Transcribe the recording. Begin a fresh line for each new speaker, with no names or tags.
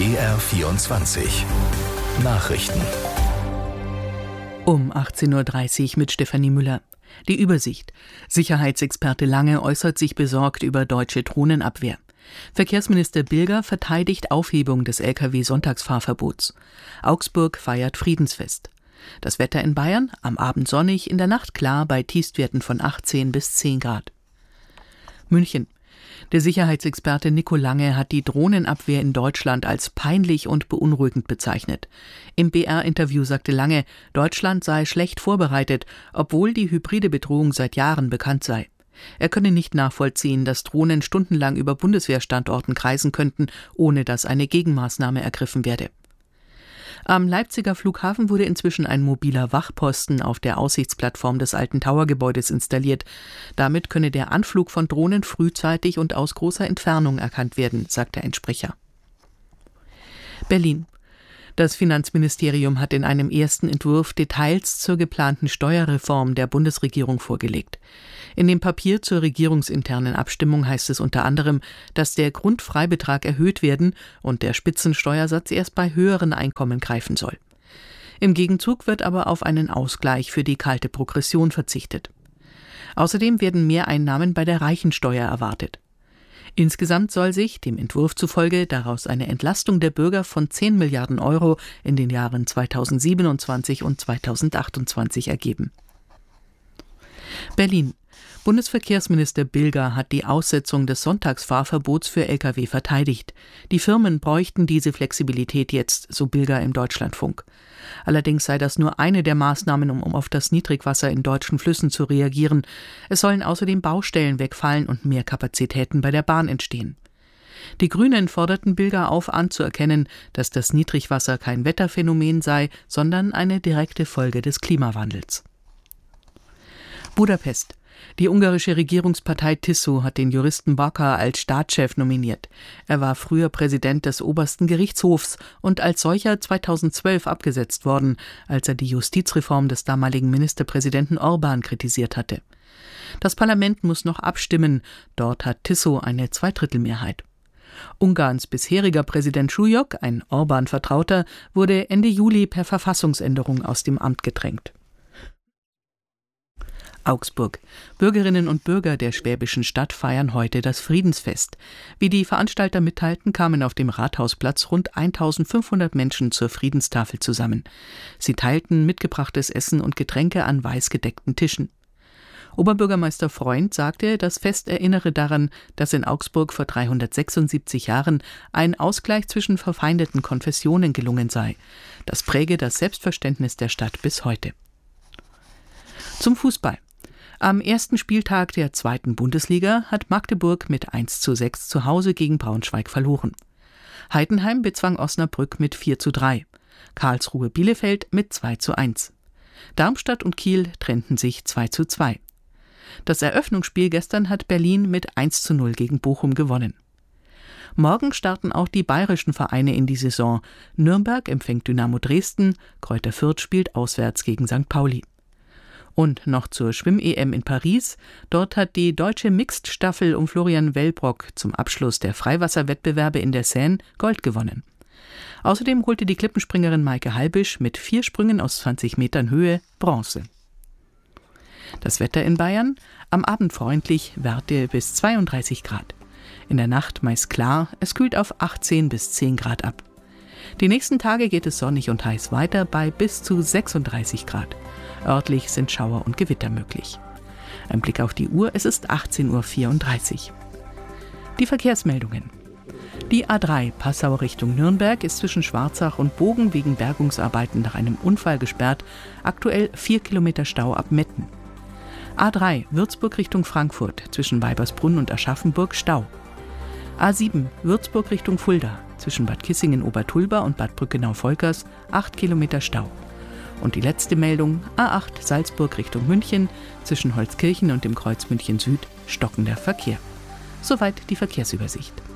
BR24 Nachrichten.
Um 18.30 Uhr mit Stefanie Müller. Die Übersicht. Sicherheitsexperte Lange äußert sich besorgt über deutsche Drohnenabwehr. Verkehrsminister Bilger verteidigt Aufhebung des Lkw-Sonntagsfahrverbots. Augsburg feiert Friedensfest. Das Wetter in Bayern, am Abend sonnig, in der Nacht klar bei Tiefstwerten von 18 bis 10 Grad. München. Der Sicherheitsexperte Nico Lange hat die Drohnenabwehr in Deutschland als peinlich und beunruhigend bezeichnet. Im BR-Interview sagte Lange, Deutschland sei schlecht vorbereitet, obwohl die hybride Bedrohung seit Jahren bekannt sei. Er könne nicht nachvollziehen, dass Drohnen stundenlang über Bundeswehrstandorten kreisen könnten, ohne dass eine Gegenmaßnahme ergriffen werde. Am Leipziger Flughafen wurde inzwischen ein mobiler Wachposten auf der Aussichtsplattform des alten Towergebäudes installiert. Damit könne der Anflug von Drohnen frühzeitig und aus großer Entfernung erkannt werden, sagte ein Sprecher. Berlin. Das Finanzministerium hat in einem ersten Entwurf Details zur geplanten Steuerreform der Bundesregierung vorgelegt. In dem Papier zur regierungsinternen Abstimmung heißt es unter anderem, dass der Grundfreibetrag erhöht werden und der Spitzensteuersatz erst bei höheren Einkommen greifen soll. Im Gegenzug wird aber auf einen Ausgleich für die kalte Progression verzichtet. Außerdem werden Mehreinnahmen bei der Reichensteuer erwartet. Insgesamt soll sich, dem Entwurf zufolge, daraus eine Entlastung der Bürger von 10 Milliarden Euro in den Jahren 2027 und 2028 ergeben. Berlin. Bundesverkehrsminister Bilger hat die Aussetzung des Sonntagsfahrverbots für Lkw verteidigt. Die Firmen bräuchten diese Flexibilität jetzt, so Bilger im Deutschlandfunk. Allerdings sei das nur eine der Maßnahmen, um auf das Niedrigwasser in deutschen Flüssen zu reagieren. Es sollen außerdem Baustellen wegfallen und mehr Kapazitäten bei der Bahn entstehen. Die Grünen forderten Bilger auf, anzuerkennen, dass das Niedrigwasser kein Wetterphänomen sei, sondern eine direkte Folge des Klimawandels. Budapest. Die ungarische Regierungspartei TISZO hat den Juristen Baka als Staatschef nominiert. Er war früher Präsident des obersten Gerichtshofs und als solcher 2012 abgesetzt worden, als er die Justizreform des damaligen Ministerpräsidenten Orbán kritisiert hatte. Das Parlament muss noch abstimmen. Dort hat TISZO eine Zweidrittelmehrheit. Ungarns bisheriger Präsident Schujok, ein Orbán-Vertrauter, wurde Ende Juli per Verfassungsänderung aus dem Amt gedrängt. Augsburg. Bürgerinnen und Bürger der schwäbischen Stadt feiern heute das Friedensfest. Wie die Veranstalter mitteilten, kamen auf dem Rathausplatz rund 1500 Menschen zur Friedenstafel zusammen. Sie teilten mitgebrachtes Essen und Getränke an weiß gedeckten Tischen. Oberbürgermeister Freund sagte, das Fest erinnere daran, dass in Augsburg vor 376 Jahren ein Ausgleich zwischen verfeindeten Konfessionen gelungen sei. Das präge das Selbstverständnis der Stadt bis heute. Zum Fußball. Am ersten Spieltag der 2. Bundesliga hat Magdeburg mit 1:6 zu Hause gegen Braunschweig verloren. Heidenheim bezwang Osnabrück mit 4:3. Karlsruhe Bielefeld mit 2:1. Darmstadt und Kiel trennten sich 2:2. Das Eröffnungsspiel gestern hat Berlin mit 1:0 gegen Bochum gewonnen. Morgen starten auch die bayerischen Vereine in die Saison. Nürnberg empfängt Dynamo Dresden, Greuther Fürth spielt auswärts gegen St. Pauli. Und noch zur Schwimm-EM in Paris. Dort hat die deutsche Mixed-Staffel um Florian Wellbrock zum Abschluss der Freiwasserwettbewerbe in der Seine Gold gewonnen. Außerdem holte die Klippenspringerin Maike Halbisch mit 4 Sprüngen aus 20 Metern Höhe Bronze. Das Wetter in Bayern: am Abend freundlich, Werte bis 32 Grad. In der Nacht meist klar, es kühlt auf 18 bis 10 Grad ab. Die nächsten Tage geht es sonnig und heiß weiter bei bis zu 36 Grad. Örtlich sind Schauer und Gewitter möglich. Ein Blick auf die Uhr, es ist 18:34 Uhr. Die Verkehrsmeldungen. Die A3 Passau Richtung Nürnberg ist zwischen Schwarzach und Bogen wegen Bergungsarbeiten nach einem Unfall gesperrt. Aktuell 4 Kilometer Stau ab Metten. A3 Würzburg Richtung Frankfurt zwischen Weibersbrunn und Aschaffenburg Stau. A7 Würzburg Richtung Fulda zwischen Bad Kissingen-Obertulba und Bad Brückenau-Volkers 8 Kilometer Stau. Und die letzte Meldung: A8 Salzburg Richtung München zwischen Holzkirchen und dem Kreuz München Süd stockender Verkehr. Soweit die Verkehrsübersicht.